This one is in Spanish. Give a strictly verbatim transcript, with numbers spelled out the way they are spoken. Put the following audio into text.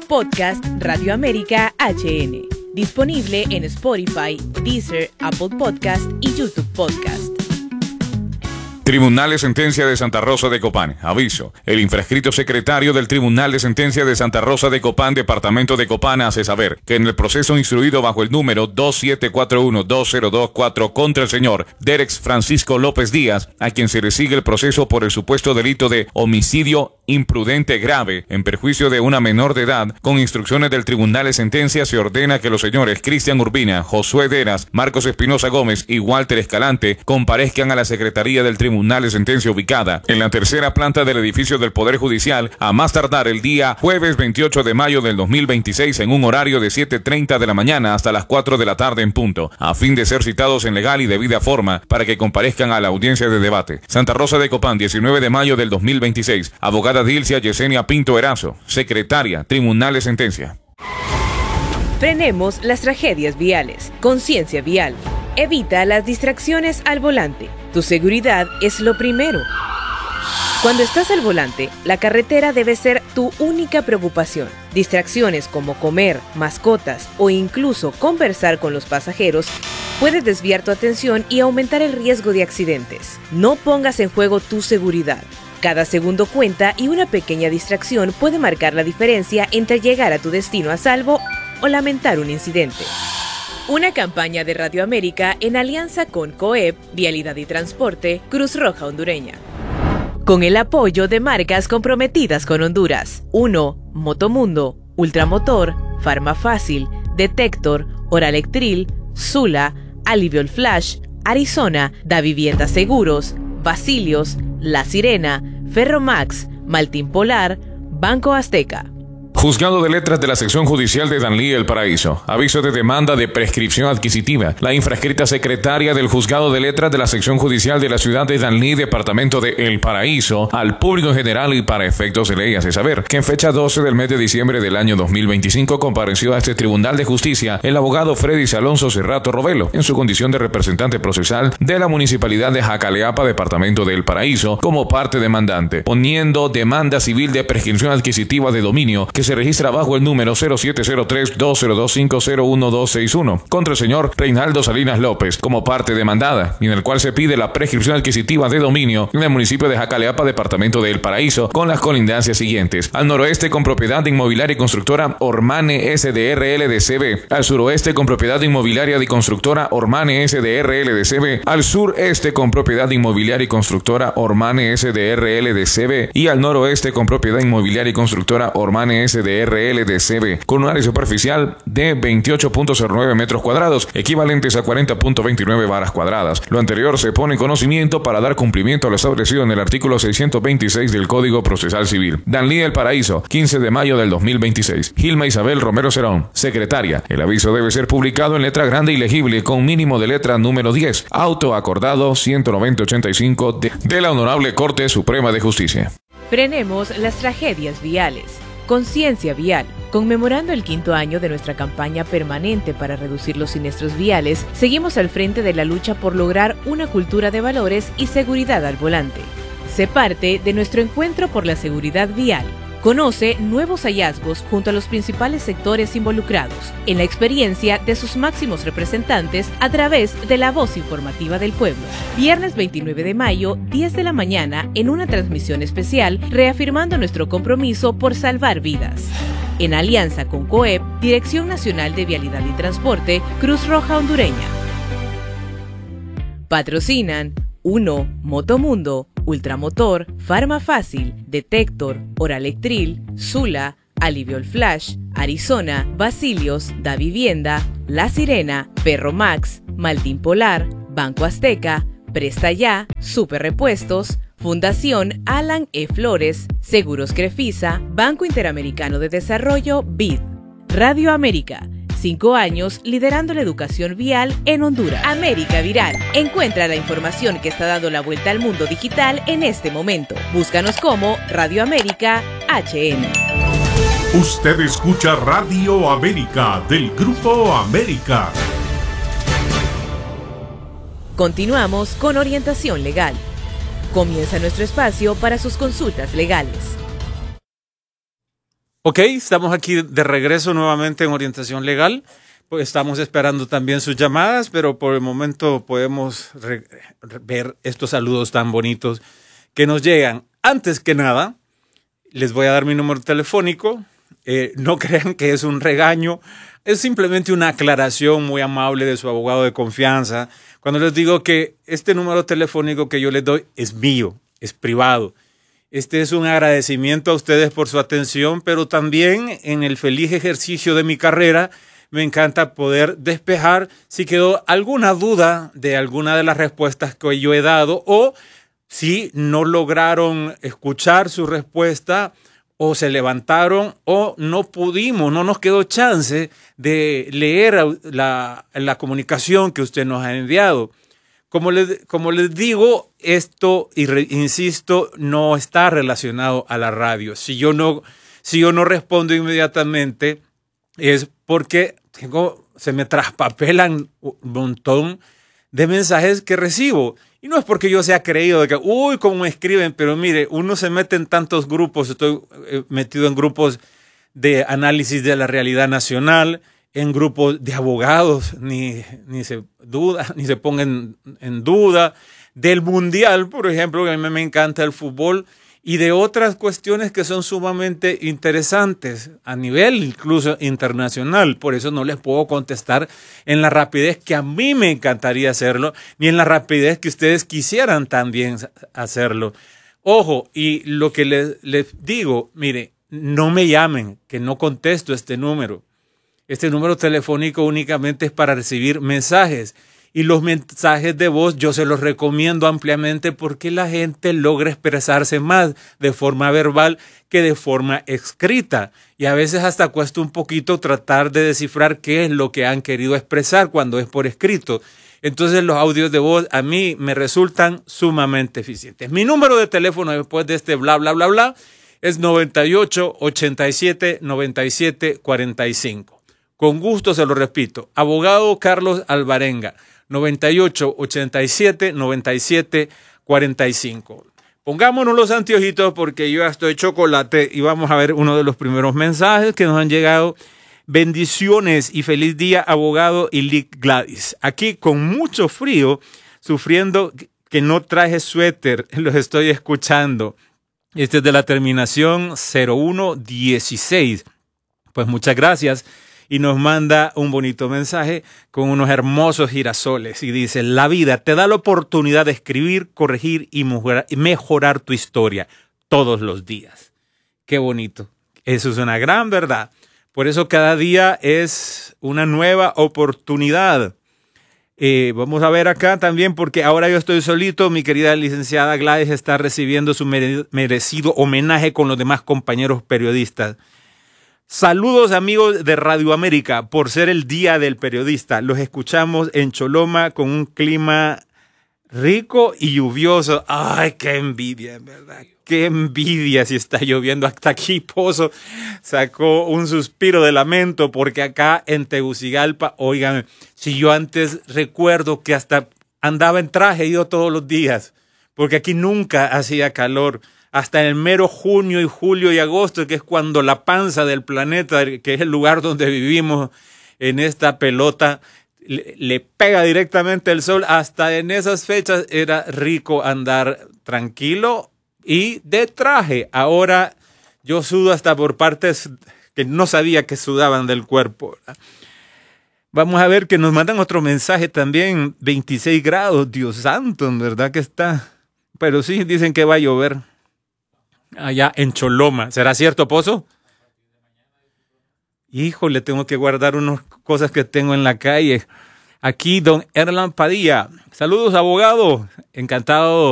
Podcast Radio América H N. Disponible en Spotify, Deezer, Apple Podcast y YouTube Podcast. Tribunal de Sentencia de Santa Rosa de Copán. Aviso. El infrascrito secretario del Tribunal de Sentencia de Santa Rosa de Copán, Departamento de Copán, hace saber que en el proceso instruido bajo el número dos siete cuatro uno dos cero dos cuatro contra el señor Derek Francisco López Díaz, a quien se le sigue el proceso por el supuesto delito de homicidio imprudente grave en perjuicio de una menor de edad, con instrucciones del Tribunal de Sentencia se ordena que los señores Cristian Urbina, Josué Deras, Marcos Espinosa Gómez y Walter Escalante comparezcan a la Secretaría del Tribunal de Sentencia ubicada en la tercera planta del edificio del Poder Judicial a más tardar el día jueves veintiocho de mayo del dos mil veintiséis en un horario de siete treinta de la mañana hasta las cuatro de la tarde en punto, a fin de ser citados en legal y debida forma para que comparezcan a la audiencia de debate. Santa Rosa de Copán, diecinueve de mayo del dos mil veintiséis. Abogada Dilcia Yesenia Pinto Erazo, secretaria, Tribunal de Sentencia. Frenemos las tragedias viales. Conciencia vial. Evita las distracciones al volante. Tu seguridad es lo primero. Cuando estás al volante, la carretera debe ser tu única preocupación. Distracciones como comer, mascotas o incluso conversar con los pasajeros puede desviar tu atención y aumentar el riesgo de accidentes. No pongas en juego tu seguridad. Cada segundo cuenta y una pequeña distracción puede marcar la diferencia entre llegar a tu destino a salvo o lamentar un incidente. Una campaña de Radio América en alianza con COEP, Vialidad y Transporte, Cruz Roja Hondureña. Con el apoyo de marcas comprometidas con Honduras. uno. Motomundo, Ultramotor, Farmafácil, Detector, Oralectril, Sula, Aliviol Flash, Arizona, Da Vivienda Seguros, Basilios, La Sirena, Ferromax, Maltín Polar, Banco Azteca. Juzgado de Letras de la Sección Judicial de Danlí, El Paraíso. Aviso de demanda de prescripción adquisitiva. La infrascrita secretaria del Juzgado de Letras de la Sección Judicial de la Ciudad de Danlí, Departamento de El Paraíso, al público en general y para efectos de ley hace saber que en fecha doce del mes de diciembre del año dos mil veinticinco compareció a este Tribunal de Justicia el abogado Freddy Alonso Cerrato Robelo, en su condición de representante procesal de la Municipalidad de Jacaleapa, Departamento de El Paraíso, como parte demandante, poniendo demanda civil de prescripción adquisitiva de dominio que se registra bajo el número cero siete cero tres dos cero dos cinco cero uno dos seis uno contra el señor Reinaldo Salinas López como parte demandada, y en el cual se pide la prescripción adquisitiva de dominio en el municipio de Jacaleapa, Departamento de El Paraíso, con las colindancias siguientes: al noroeste con propiedad de inmobiliaria y constructora Ormane S D R L D C B, al suroeste con propiedad de inmobiliaria y constructora Ormane S D R L D C B, al sureste con propiedad de inmobiliaria y constructora Ormane S D R L D C B y al noroeste con propiedad inmobiliaria y constructora Ormane S D R L D C B, con un área superficial de veintiocho punto cero nueve metros cuadrados, equivalentes a cuarenta punto veintinueve varas cuadradas. Lo anterior se pone en conocimiento para dar cumplimiento a lo establecido en el artículo seiscientos veintiséis del Código Procesal Civil. Danlí, El Paraíso, quince de mayo del dos mil veintiséis. Gilma Isabel Romero Cerón, secretaria. El aviso debe ser publicado en letra grande y legible con mínimo de letra número diez. Auto acordado ciento noventa ochenta y cinco de, de la Honorable Corte Suprema de Justicia. Frenemos las tragedias viales. Conciencia vial. Conmemorando el quinto año de nuestra campaña permanente para reducir los siniestros viales, seguimos al frente de la lucha por lograr una cultura de valores y seguridad al volante. Sé parte de nuestro encuentro por la seguridad vial. Conoce nuevos hallazgos junto a los principales sectores involucrados, en la experiencia de sus máximos representantes a través de la voz informativa del pueblo. Viernes veintinueve de mayo, diez de la mañana, en una transmisión especial, reafirmando nuestro compromiso por salvar vidas. En alianza con COEP, Dirección Nacional de Vialidad y Transporte, Cruz Roja Hondureña. Patrocinan uno. Motomundo, Ultramotor, Farmafácil, Detector, Oralectril, Sula, Aliviol Flash, Arizona, Basilios, Da Vivienda, La Sirena, Ferromax, Maltín Polar, Banco Azteca, Presta Ya, Super Repuestos, Fundación Alan E. Flores, Seguros Crefisa, Banco Interamericano de Desarrollo, B I D. Radio América. Cinco años liderando la educación vial en Honduras. América Viral. Encuentra la información que está dando la vuelta al mundo digital en este momento. Búscanos como Radio América H N. Usted escucha Radio América del Grupo América. Continuamos con orientación legal. Comienza nuestro espacio para sus consultas legales. Ok, estamos aquí de regreso nuevamente en Orientación Legal. Pues estamos esperando también sus llamadas, pero por el momento podemos re- re- ver estos saludos tan bonitos que nos llegan. Antes que nada, les voy a dar mi número telefónico. Eh, no crean que es un regaño, es simplemente una aclaración muy amable de su abogado de confianza. Cuando les digo que este número telefónico que yo les doy es mío, es privado. Este es un agradecimiento a ustedes por su atención, pero también en el feliz ejercicio de mi carrera me encanta poder despejar si quedó alguna duda de alguna de las respuestas que yo he dado o si no lograron escuchar su respuesta o se levantaron o no pudimos, no nos quedó chance de leer la, la comunicación que usted nos ha enviado. Como les, como les digo, esto, y re, insisto, no está relacionado a la radio. Si yo no, si yo no respondo inmediatamente es porque tengo, se me traspapelan un montón de mensajes que recibo. Y no es porque yo sea creído de que, uy, cómo me escriben, pero mire, uno se mete en tantos grupos, estoy eh, metido en grupos de análisis de la realidad nacional, en grupos de abogados, ni, ni se duda, ni se pongan en duda, del mundial, por ejemplo, que a mí me encanta el fútbol, y de otras cuestiones que son sumamente interesantes a nivel incluso internacional. Por eso no les puedo contestar en la rapidez que a mí me encantaría hacerlo, ni en la rapidez que ustedes quisieran también hacerlo. Ojo, y lo que les, les digo, mire, no me llamen, que no contesto este número. Este número telefónico únicamente es para recibir mensajes. Y los mensajes de voz yo se los recomiendo ampliamente porque la gente logra expresarse más de forma verbal que de forma escrita. Y a veces hasta cuesta un poquito tratar de descifrar qué es lo que han querido expresar cuando es por escrito. Entonces los audios de voz a mí me resultan sumamente eficientes. Mi número de teléfono después de este bla, bla, bla, bla es noventa y ocho, ochenta y siete, noventa y siete, cuarenta y cinco. Con gusto se lo repito. Abogado Carlos Alvarenga. noventa y ocho, ochenta y siete, noventa y siete, cuarenta y cinco. Pongámonos los anteojitos porque yo ya estoy chocolate y vamos a ver uno de los primeros mensajes que nos han llegado. Bendiciones y feliz día, abogado y Lick Gladys. Aquí con mucho frío, sufriendo que no traje suéter, los estoy escuchando. Este es de la terminación cero uno dieciséis. Pues muchas gracias. Y nos manda un bonito mensaje con unos hermosos girasoles. Y dice, la vida te da la oportunidad de escribir, corregir y mejorar, y mejorar tu historia todos los días. Qué bonito. Eso es una gran verdad. Por eso cada día es una nueva oportunidad. Eh, vamos a ver acá también, porque ahora yo estoy solito. Mi querida licenciada Gladys está recibiendo su merecido homenaje con los demás compañeros periodistas. Saludos amigos de Radio América por ser el Día del Periodista. Los escuchamos en Choloma con un clima rico y lluvioso. Ay, qué envidia, en verdad. Qué envidia si está lloviendo. Hasta aquí Pozo sacó un suspiro de lamento porque acá en Tegucigalpa, oigan, si yo antes recuerdo que hasta andaba en traje yo todos los días, porque aquí nunca hacía calor. Hasta en el mero junio y julio y agosto, que es cuando la panza del planeta, que es el lugar donde vivimos en esta pelota, le, le pega directamente el sol. Hasta en esas fechas era rico andar tranquilo y de traje. Ahora yo sudo hasta por partes que no sabía que sudaban del cuerpo, ¿verdad? Vamos a ver que nos mandan otro mensaje también. veintiséis grados, Dios santo, en verdad que está. Pero sí, dicen que va a llover. Allá en Choloma. ¿Será cierto, Pozo? Híjole, tengo que guardar unas cosas que tengo en la calle. Aquí, don Erlan Padilla. Saludos, abogado. Encantado